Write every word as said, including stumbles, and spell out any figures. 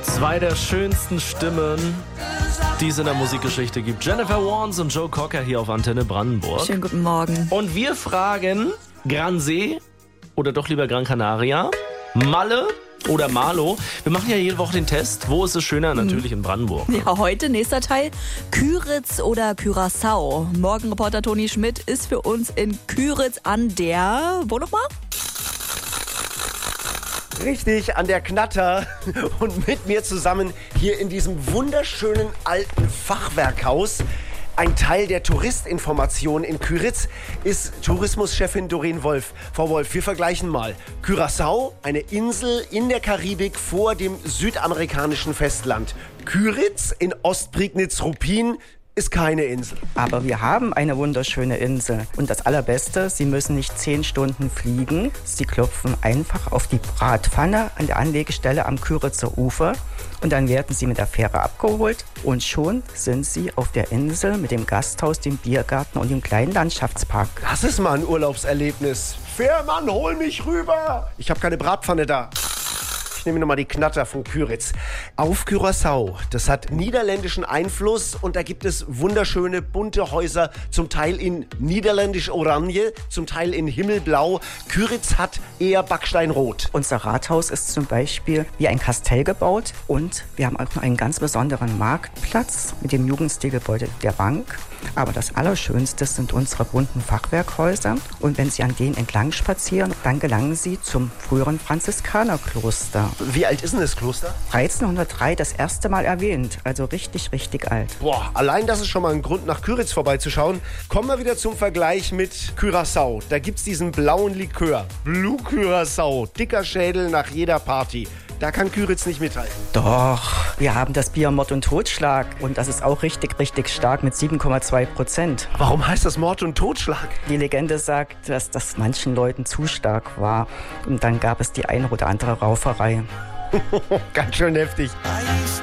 Zwei der schönsten Stimmen, die es in der Musikgeschichte gibt. Jennifer Warnes und Joe Cocker hier auf Antenne Brandenburg. Schönen guten Morgen. Und wir fragen, Gran See oder doch lieber Gran Canaria, Malle oder Malo? Wir machen ja jede Woche den Test. Wo ist es schöner? Natürlich in Brandenburg. Ja, heute nächster Teil. Küritz oder Curaçao. Morgenreporter Toni Schmidt ist für uns in Küritz an der... Wo nochmal? Richtig, an der Knatter und mit mir zusammen hier in diesem wunderschönen alten Fachwerkhaus. Ein Teil der Touristinformation in Küritz ist Tourismuschefin Doreen Wolf. Frau Wolf, wir vergleichen mal. Curaçao, eine Insel in der Karibik vor dem südamerikanischen Festland. Küritz in Ostprignitz-Ruppin ist keine Insel. Aber wir haben eine wunderschöne Insel. Und das Allerbeste, Sie müssen nicht zehn Stunden fliegen. Sie klopfen einfach auf die Bratpfanne an der Anlegestelle am Küritzer Ufer. Und dann werden Sie mit der Fähre abgeholt. Und schon sind Sie auf der Insel mit dem Gasthaus, dem Biergarten und dem kleinen Landschaftspark. Das ist mal ein Urlaubserlebnis. Fährmann, hol mich rüber! Ich habe keine Bratpfanne da. Ich nehme nochmal die Knatter von Küritz. Auf Curaçao, das hat niederländischen Einfluss und da gibt es wunderschöne bunte Häuser, zum Teil in niederländisch-oranje, zum Teil in himmelblau. Küritz hat eher Backsteinrot. Unser Rathaus ist zum Beispiel wie ein Kastell gebaut und wir haben auch noch einen ganz besonderen Marktplatz mit dem Jugendstilgebäude der Bank. Aber das Allerschönste sind unsere bunten Fachwerkhäuser. Und wenn Sie an denen entlang spazieren, dann gelangen Sie zum früheren Franziskanerkloster. Wie alt ist denn das Kloster? dreizehnhundertdrei das erste Mal erwähnt, also richtig, richtig alt. Boah, allein das ist schon mal ein Grund, nach Küritz vorbeizuschauen. Kommen wir wieder zum Vergleich mit Curaçao. Da gibt's diesen blauen Likör. Blue Curaçao. Dicker Schädel nach jeder Party. Da kann Küritz nicht mithalten. Doch, wir haben das Bier Mord und Totschlag und das ist auch richtig, richtig stark mit sieben Komma zwei Prozent. Warum heißt das Mord und Totschlag? Die Legende sagt, dass das manchen Leuten zu stark war und dann gab es die eine oder andere Rauferei. Ganz schön heftig.